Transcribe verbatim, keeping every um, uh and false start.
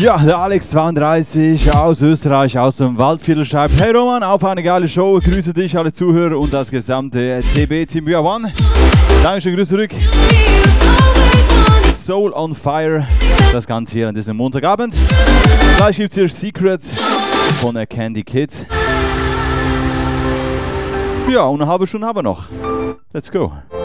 Ja, der Alex zweiunddreißig aus Österreich, aus dem Waldviertel schreibt: Hey Roman, auf eine geile Show. Grüße dich, alle Zuhörer und das gesamte T B-Team. Ja, One. Dankeschön, Grüße zurück. Soul on Fire. Das Ganze hier an diesem Montagabend. Gleich gibt es hier Secret von der Candy Kid. Ja, und eine halbe Stunde haben wir noch. Let's go.